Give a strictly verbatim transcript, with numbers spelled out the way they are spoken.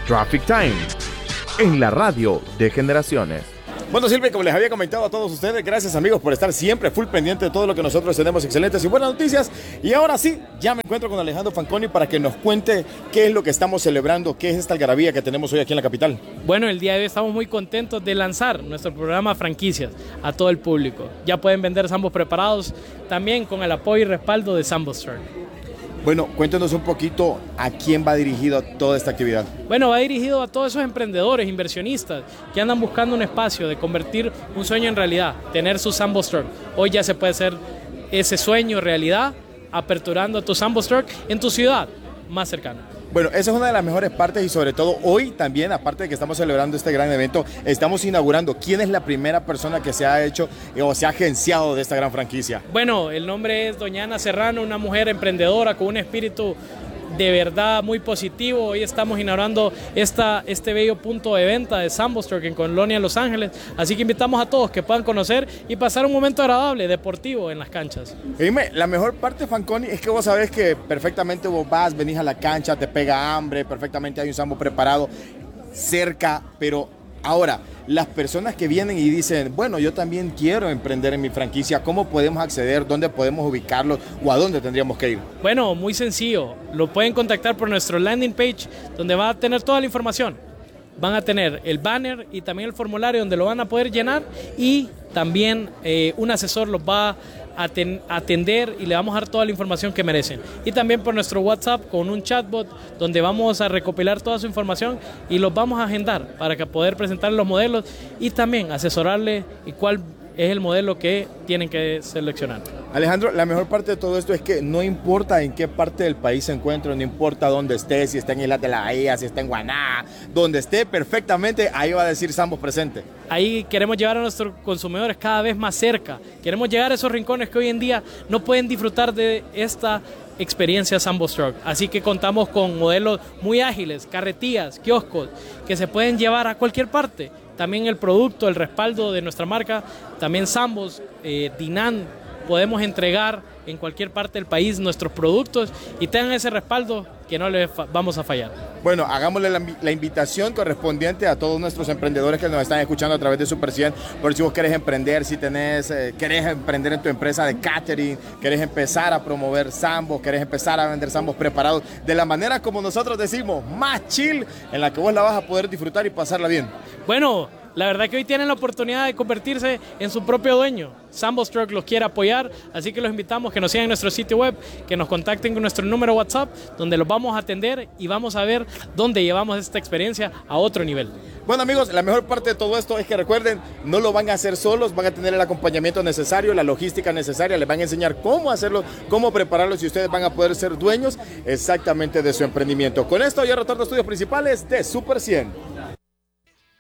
Traffic Time, en la radio de Generaciones. Bueno, Silvia, como les había comentado a todos ustedes, gracias amigos por estar siempre full pendiente de todo lo que nosotros tenemos, excelentes y buenas noticias. Y ahora sí, ya me encuentro con Alejandro Fanconi para que nos cuente qué es lo que estamos celebrando, qué es esta algarabía que tenemos hoy aquí en la capital. Bueno, el día de hoy estamos muy contentos de lanzar nuestro programa Franquicias a todo el público. Ya pueden vender Sambos preparados también con el apoyo y respaldo de Sambo Store. Bueno, cuéntenos un poquito a quién va dirigido toda esta actividad. Bueno, va dirigido a todos esos emprendedores, inversionistas que andan buscando un espacio de convertir un sueño en realidad, tener su Sambo Store. Hoy ya se puede hacer ese sueño realidad aperturando tu Sambo Store en tu ciudad más cercana. Bueno, esa es una de las mejores partes y sobre todo hoy también, aparte de que estamos celebrando este gran evento, estamos inaugurando. ¿Quién es la primera persona que se ha hecho o se ha agenciado de esta gran franquicia? Bueno, el nombre es doña Ana Serrano, una mujer emprendedora con un espíritu de verdad muy positivo. Hoy estamos inaugurando esta, este bello punto de venta de Sambo Store en Colonia, Los Ángeles. Así que invitamos a todos que puedan conocer y pasar un momento agradable, deportivo en las canchas. Dime, la mejor parte, Fanconi, es que vos sabés que perfectamente vos vas, venís a la cancha, te pega hambre, perfectamente hay un sambo preparado cerca, pero ahora, las personas que vienen y dicen, bueno, yo también quiero emprender en mi franquicia, ¿cómo podemos acceder? ¿Dónde podemos ubicarlos? ¿O a dónde tendríamos que ir? Bueno, muy sencillo. Lo pueden contactar por nuestro landing page, donde va a tener toda la información. Van a tener el banner y también el formulario donde lo van a poder llenar, y también eh, un asesor los va a atender y le vamos a dar toda la información que merecen. Y también por nuestro WhatsApp con un chatbot donde vamos a recopilar toda su información y los vamos a agendar para que poder presentar los modelos y también asesorarle y cuál es el modelo que tienen que seleccionar. Alejandro, la mejor parte de todo esto es que no importa en qué parte del país se encuentre, no importa dónde esté, si está en Islas de la Bahía, si está en Guaná, donde esté perfectamente, ahí va a decir Sambos presente. Ahí queremos llevar a nuestros consumidores cada vez más cerca. Queremos llegar a esos rincones que hoy en día no pueden disfrutar de esta experiencia Sambo Store. Así que contamos con modelos muy ágiles, carretillas, kioscos, que se pueden llevar a cualquier parte. También el producto, el respaldo de nuestra marca, también Sambos, eh, Dinan, podemos entregar en cualquier parte del país nuestros productos y tengan ese respaldo que no les vamos a fallar. Bueno, hagámosle la, la invitación correspondiente a todos nuestros emprendedores que nos están escuchando a través de Super cien, por si vos querés emprender, si tenés, eh, querés emprender en tu empresa de catering, querés empezar a promover Sambos, querés empezar a vender Sambos preparados de la manera como nosotros decimos, más chill, en la que vos la vas a poder disfrutar y pasarla bien. Bueno, la verdad que hoy tienen la oportunidad de convertirse en su propio dueño. Sambo Store los quiere apoyar, así que los invitamos que nos sigan en nuestro sitio web, que nos contacten con nuestro número WhatsApp, donde los vamos a atender y vamos a ver dónde llevamos esta experiencia a otro nivel. Bueno amigos, la mejor parte de todo esto es que recuerden, no lo van a hacer solos, van a tener el acompañamiento necesario, la logística necesaria, les van a enseñar cómo hacerlo, cómo prepararlo y ustedes van a poder ser dueños exactamente de su emprendimiento. Con esto yo retorno a estudios principales de Super cien.